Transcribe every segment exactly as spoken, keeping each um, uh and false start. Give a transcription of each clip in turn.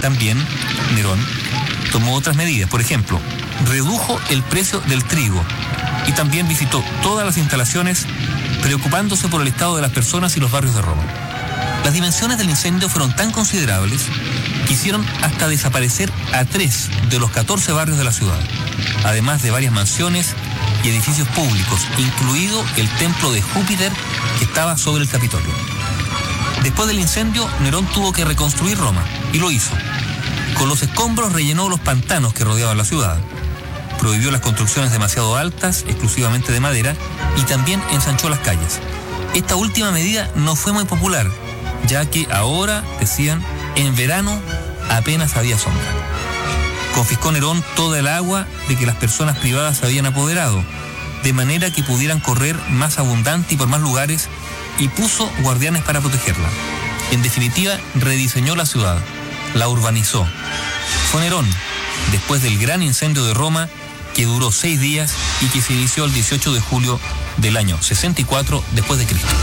también Nerón tomó otras medidas. Por ejemplo, redujo el precio del trigo y también visitó todas las instalaciones preocupándose por el estado de las personas y los barrios de Roma. Las dimensiones del incendio fueron tan considerables que hicieron hasta desaparecer a tres de los catorce barrios de la ciudad, además de varias mansiones y edificios públicos, incluido el templo de Júpiter que estaba sobre el Capitolio. Después del incendio, Nerón tuvo que reconstruir Roma, y lo hizo. Con los escombros rellenó los pantanos que rodeaban la ciudad, prohibió las construcciones demasiado altas, exclusivamente de madera, y también ensanchó las calles. Esta última medida no fue muy popular, ya que ahora, decían, en verano apenas había sombra. Confiscó Nerón toda el agua de que las personas privadas se habían apoderado, de manera que pudieran correr más abundante y por más lugares, y puso guardianes para protegerla. En definitiva, rediseñó la ciudad, la urbanizó. Fue Nerón, después del gran incendio de Roma, que duró seis días y que se inició el dieciocho de julio del año sesenta y cuatro después de Cristo.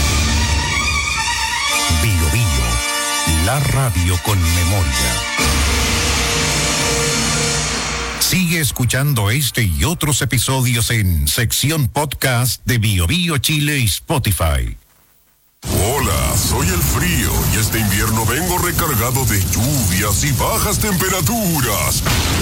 Bio Bio, la radio con memoria. Sigue escuchando este y otros episodios en sección podcast de Bio Bio Chile y Spotify. Hola, soy el frío y este invierno vengo recargado de lluvias y bajas temperaturas.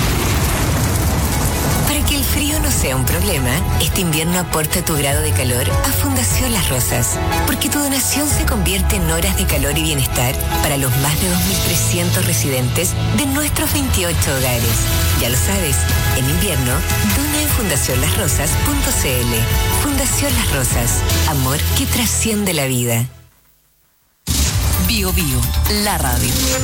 Para que el frío no sea un problema, este invierno aporta tu grado de calor a Fundación Las Rosas, porque tu donación se convierte en horas de calor y bienestar para los más de dos mil trescientos residentes de nuestros veintiocho hogares. Ya lo sabes, en invierno, dona en fundación las rosas punto c l. Fundación Las Rosas, amor que trasciende la vida. Bio Bio, la radio.